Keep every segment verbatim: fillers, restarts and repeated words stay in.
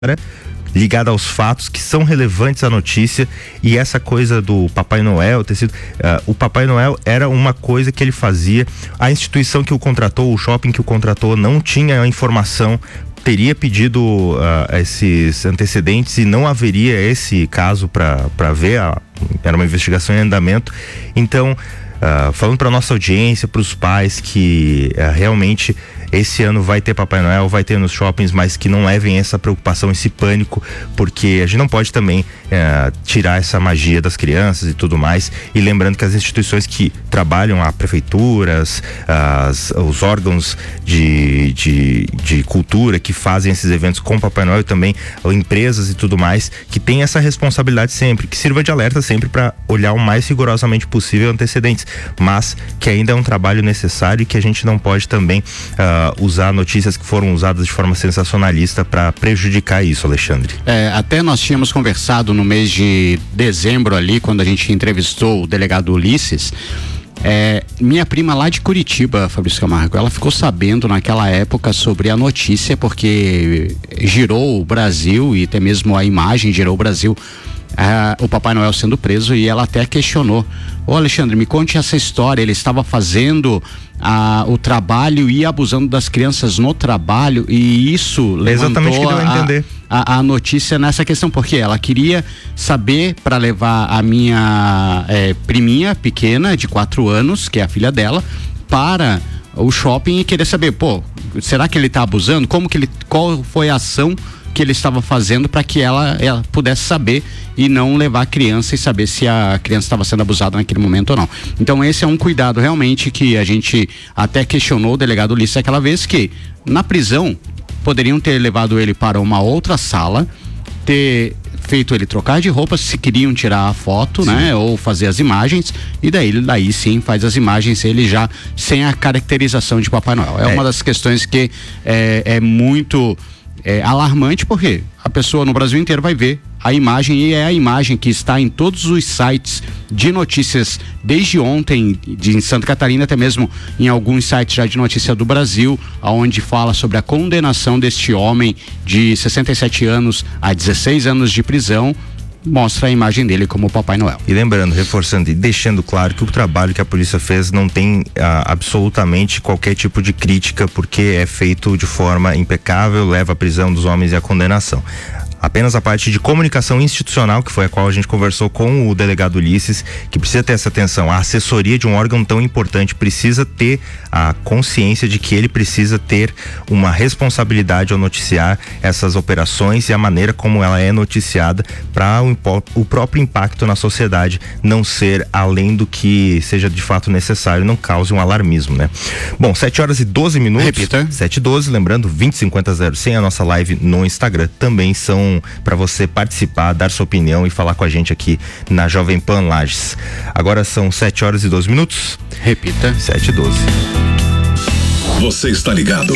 ligada aos fatos que são relevantes à notícia, e essa coisa do Papai Noel ter sido, uh, o Papai Noel era uma coisa que ele fazia, a instituição que o contratou, o shopping que o contratou não tinha a informação, teria pedido uh, esses antecedentes e não haveria esse caso para ver, a, era uma investigação em andamento. Então, uh, falando para nossa audiência, para os pais, que uh, realmente esse ano vai ter Papai Noel, vai ter nos shoppings, mas que não levem essa preocupação, esse pânico, porque a gente não pode também é, tirar essa magia das crianças e tudo mais. E lembrando que as instituições que trabalham, as prefeituras, as, os órgãos de, de, de cultura que fazem esses eventos com Papai Noel, e também empresas e tudo mais, que tem essa responsabilidade sempre, que sirva de alerta sempre para olhar o mais rigorosamente possível antecedentes, mas que ainda é um trabalho necessário e que a gente não pode também uh, usar notícias que foram usadas de forma sensacionalista para prejudicar isso, Alexandre. É, até nós tínhamos conversado no mês de dezembro ali, quando a gente entrevistou o delegado Ulisses. É, minha prima lá de Curitiba, Fabrício Camargo, ela ficou sabendo naquela época sobre a notícia, porque girou o Brasil, e até mesmo a imagem girou o Brasil, uh, o Papai Noel sendo preso, e ela até questionou: ô Alexandre, me conte essa história, ele estava fazendo a, o trabalho e abusando das crianças no trabalho, e isso levantou exatamente o que deu a entender. A, a notícia nessa questão, porque ela queria saber para levar a minha é, priminha pequena de quatro anos, que é a filha dela, para o shopping, e querer saber, pô, será que ele está abusando? Como que ele, qual foi a ação que ele estava fazendo para que ela, ela pudesse saber, e não levar a criança e saber se a criança estava sendo abusada naquele momento ou não. Então esse é um cuidado realmente que a gente até questionou o delegado Ulisses aquela vez, que na prisão poderiam ter levado ele para uma outra sala, ter feito ele trocar de roupa se queriam tirar a foto, sim, né? Ou fazer as imagens, e daí, daí sim faz as imagens ele já sem a caracterização de Papai Noel. É, é. uma das questões que é, é muito é, alarmante, porque a pessoa no Brasil inteiro vai ver a imagem, e é a imagem que está em todos os sites de notícias desde ontem, de, em Santa Catarina, até mesmo em alguns sites já de notícia do Brasil, onde fala sobre a condenação deste homem de sessenta e sete anos a dezesseis anos de prisão. Mostra a imagem dele como o Papai Noel. E lembrando, reforçando e deixando claro que o trabalho que a polícia fez não tem ah, absolutamente qualquer tipo de crítica, porque é feito de forma impecável, leva à prisão dos homens e à condenação. Apenas a parte de comunicação institucional, que foi a qual a gente conversou com o delegado Ulisses, que precisa ter essa atenção. A assessoria de um órgão tão importante precisa ter a consciência de que ele precisa ter uma responsabilidade ao noticiar essas operações e a maneira como ela é noticiada, para o, o próprio impacto na sociedade não ser além do que seja de fato necessário, não cause um alarmismo, né? Bom, sete horas e doze minutos. Repita. sete e doze, lembrando, vinte cinquenta zero cem, a nossa live no Instagram também são para você participar, dar sua opinião e falar com a gente aqui na Jovem Pan Lages. Agora são sete horas e doze minutos. Repita. sete e doze. Você está ligado?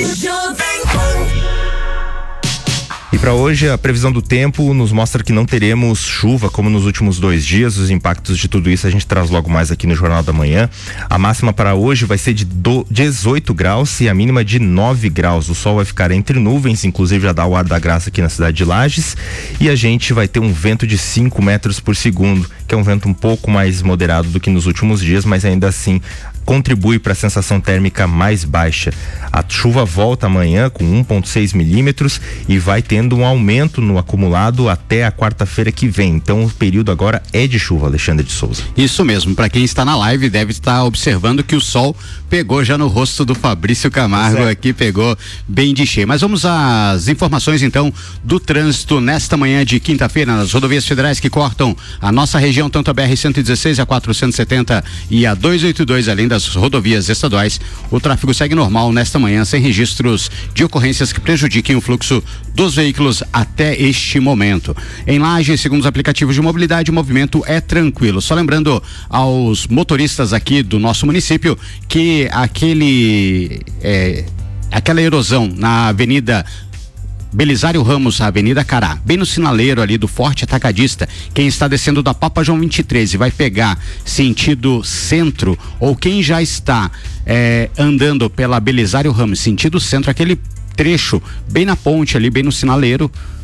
E para hoje a previsão do tempo nos mostra que não teremos chuva como nos últimos dois dias. Os impactos de tudo isso a gente traz logo mais aqui no Jornal da Manhã. A máxima para hoje vai ser de dezoito graus e a mínima de nove graus. O sol vai ficar entre nuvens, inclusive já dá o ar da graça aqui na cidade de Lages, e a gente vai ter um vento de cinco metros por segundo, que é um vento um pouco mais moderado do que nos últimos dias, mas ainda assim contribui para a sensação térmica mais baixa. A chuva volta amanhã com um vírgula seis milímetros e vai tendo um aumento no acumulado até a quarta-feira que vem. Então o período agora é de chuva, Alexandre de Souza. Isso mesmo, para quem está na live deve estar observando que o sol pegou já no rosto do Fabrício Camargo, certo. Aqui pegou bem de cheio. Mas vamos às informações então do trânsito nesta manhã de quinta-feira nas rodovias federais que cortam a nossa região, tanto a B R cento e dezesseis, a quatrocentos e setenta e a duzentos e oitenta e dois, além da das rodovias estaduais. O tráfego segue normal nesta manhã, sem registros de ocorrências que prejudiquem o fluxo dos veículos até este momento. Em Lages, segundo os aplicativos de mobilidade, o movimento é tranquilo. Só lembrando aos motoristas aqui do nosso município que aquele é, aquela erosão na Avenida Belisário Ramos, a Avenida Cará, bem no sinaleiro ali do Forte Atacadista. Quem está descendo da Papa João vinte e três e vai pegar sentido centro, ou quem já está é, andando pela Belisário Ramos, sentido centro, aquele trecho bem na ponte ali, bem no sinaleiro,